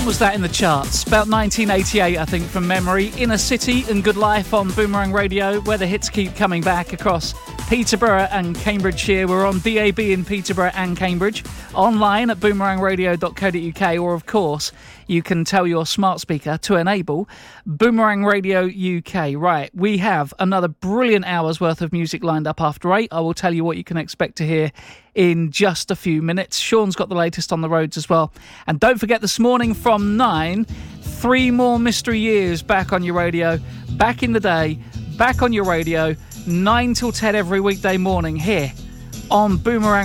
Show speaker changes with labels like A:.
A: was that in the charts? About 1988, I think, from memory. Inner City and Good Life on Boomerang Radio, where the hits keep coming back across Peterborough and Cambridgeshire. We're on DAB in Peterborough and Cambridge, online at boomerangradio.co.uk, or of course you can tell your smart speaker to enable Boomerang Radio UK. Right, we have another brilliant hour's worth of music lined up after 8. I will tell you what you can expect to hear in just a few minutes. Sean's got the latest on the roads as well. And don't forget, this morning from 9, 3 more Mystery Years back on your radio, back in the day, back on your radio, 9 till 10 every weekday morning here on Boomerang